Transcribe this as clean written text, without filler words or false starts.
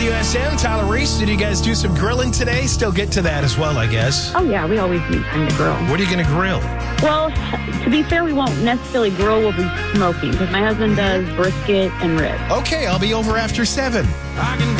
WSM, Tyler Reese. Did you guys do some grilling today? Still get to that as well, I guess. Oh, yeah, we always need time to grill. What are you going to grill? Well, to be fair, we won't necessarily grill. We'll be smoking because my husband does brisket and ribs. Okay, I'll be over after 7.